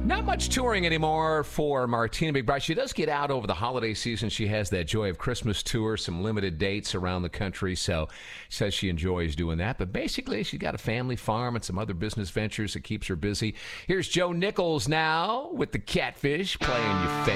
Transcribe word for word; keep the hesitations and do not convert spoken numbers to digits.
Not much touring anymore for Martina McBride. She does get out over the holiday season. She has that Joy of Christmas tour, some limited dates around the country, so she says she enjoys doing that. But basically, she's got a family farm and some other business ventures that keeps her busy. Here's Joe Nichols now with the Catfish playing You Fake.